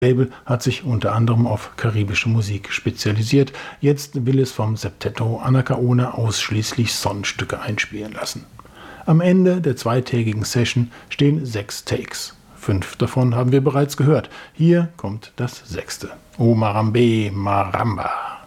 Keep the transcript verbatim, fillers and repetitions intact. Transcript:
Label hat sich unter anderem auf karibische Musik spezialisiert. Jetzt will es vom Septetto Anacaona ausschließlich Sonnenstücke einspielen lassen. Am Ende der zweitägigen Session stehen sechs Takes. Fünf davon haben wir bereits gehört. Hier kommt das sechste. O Marambe Maramba.